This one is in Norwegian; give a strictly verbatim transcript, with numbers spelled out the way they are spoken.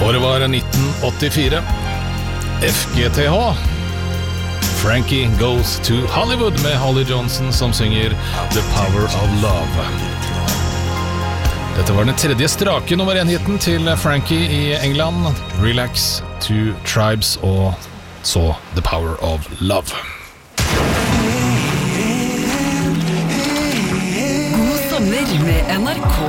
Året var nitten åttifire. F G T H, Frankie Goes to Hollywood, med Holly Johnson som synger The Power of Love. Dette var den tredje strake nummer én-hitten til Frankie i England. Relax, Two Tribes og så The Power of Love. God sommer med N R K